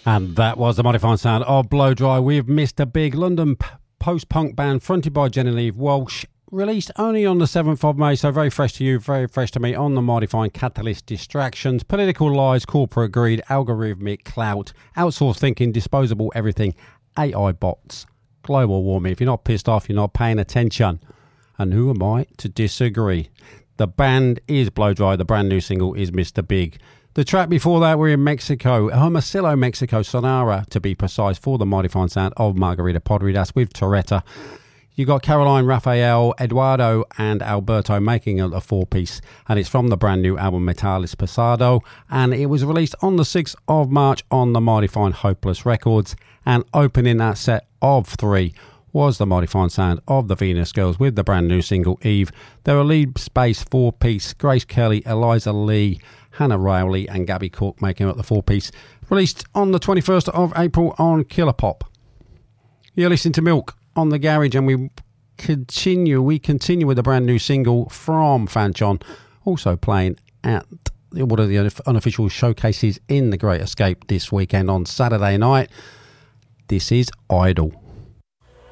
And that was the mighty fine sound of Blow Dry with Mr. Big, London post-punk band fronted by Genevieve Walsh, released only on the 7th of May, so very fresh to you, very fresh to me, on the mighty fine Catalyst Distractions, Political Lies, Corporate Greed, Algorithmic Clout, Outsourced Thinking, Disposable Everything, AI Bots, Global Warming. If you're not pissed off, you're not paying attention. And who am I to disagree? The band is Blow Dry, the brand new single is Mr. Big. The track before that, we're in Mexico, Hermosillo, Mexico, Sonora, to be precise, for the mighty fine sound of Margarita Podridas with Toretta. You got Caroline, Rafael, Eduardo, and Alberto making a four-piece, and it's from the brand new album Metalis Pasado, and it was released on the 6th of March on the mighty fine Hopeless Records, and opening that set of three was the mighty fine sound of the Venus Girls with the brand new single Eve. They're a lead space four-piece, Grace Kelly, Eliza Lee, Hannah Rowley and Gabby Cook making up the four-piece, released on the 21st of April on Killer Pop. You're listening to Milk on the Garage, and we continue with the brand new single from Fanchon, also playing at one of the unofficial showcases in The Great Escape this weekend on Saturday night. This is Idol.